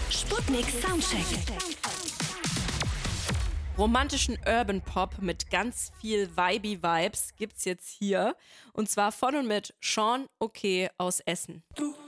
Sputnik Soundcheck. Romantischen Urban Pop mit ganz viel Vibey-Vibes gibt's jetzt hier. Und zwar von und mit Sean Okay aus Essen. Du